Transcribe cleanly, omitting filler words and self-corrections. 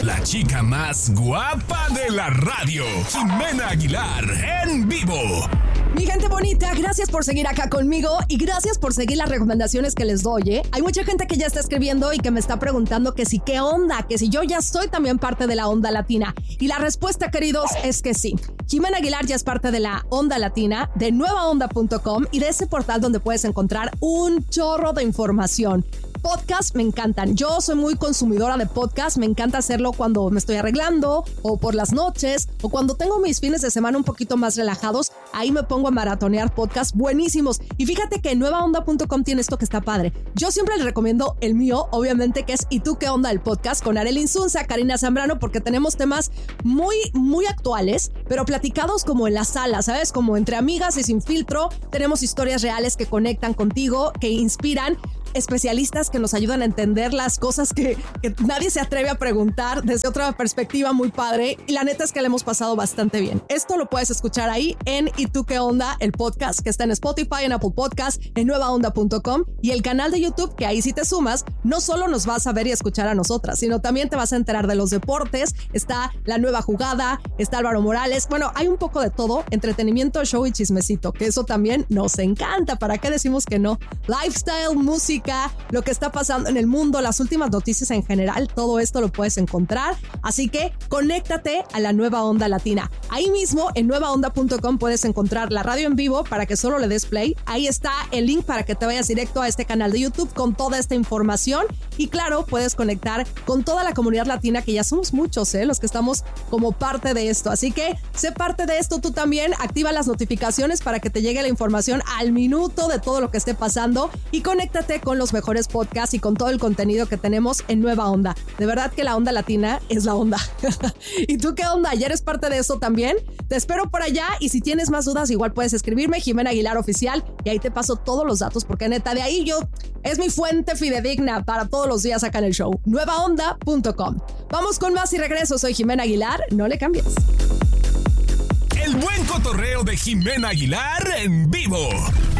La chica más guapa de la radio, Jimena Aguilar, en vivo. Mi gente bonita, gracias por seguir acá conmigo y gracias por seguir las recomendaciones que les doy, ¿eh? Hay mucha gente que ya está escribiendo y que me está preguntando que si qué onda, que si yo ya soy también parte de la onda latina. Y la respuesta, queridos, es que sí. Jimena Aguilar ya es parte de la onda latina, de nuevaonda.com y de ese portal donde puedes encontrar un chorro de información. Podcasts me encantan. Yo soy muy consumidora de podcasts. Me encanta hacerlo cuando me estoy arreglando o por las noches o cuando tengo mis fines de semana un poquito más relajados. Ahí me pongo a maratonear podcasts buenísimos. Y fíjate que en nuevaonda.com tiene esto que está padre. Yo siempre les recomiendo el mío, obviamente, que es ¿Y tú qué onda? El podcast con Arely Insunza, Karina Zambrano, porque tenemos temas muy actuales, pero platicados como en la sala, ¿sabes? Como entre amigas y sin filtro. Tenemos historias reales que conectan contigo, que inspiran, especialistas que nos ayudan a entender las cosas que nadie se atreve a preguntar desde otra perspectiva muy padre, y la neta es que le hemos pasado bastante bien. Esto lo puedes escuchar ahí en ¿Y tú qué onda? El podcast, que está en Spotify, en Apple Podcast, en nuevaonda.com, y el canal de YouTube, que ahí si te sumas, no solo nos vas a ver y escuchar a nosotras, sino también te vas a enterar de los deportes. Está La Nueva Jugada, está Álvaro Morales, bueno, hay un poco de todo, entretenimiento, show y chismecito, que eso también nos encanta. ¿Para qué decimos que no? Lifestyle, música, lo que está pasando en el mundo, las últimas noticias en general, todo esto lo puedes encontrar. Así que conéctate a la Nueva Onda Latina. Ahí mismo en nuevaonda.com puedes encontrar la radio en vivo para que solo le des play. Ahí está el link para que te vayas directo a este canal de YouTube con toda esta información. Y claro, puedes conectar con toda la comunidad latina, que ya somos muchos, los que estamos como parte de esto. Así que sé parte de esto tú también. Activa las notificaciones para que te llegue la información al minuto de todo lo que esté pasando, y conéctate con los mejores podcasts y con todo el contenido que tenemos en Nueva Onda. De verdad que la onda latina es la onda. ¿Y tú qué onda? ¿Ya eres parte de eso también? Te espero por allá, y si tienes más dudas igual puedes escribirme, Jimena Aguilar Oficial, y ahí te paso todos los datos, porque neta de ahí es mi fuente fidedigna para todos los días acá en el show. nuevaonda.com. Vamos con más y regreso. Soy Jimena Aguilar, no le cambies. El buen cotorreo de Jimena Aguilar en vivo.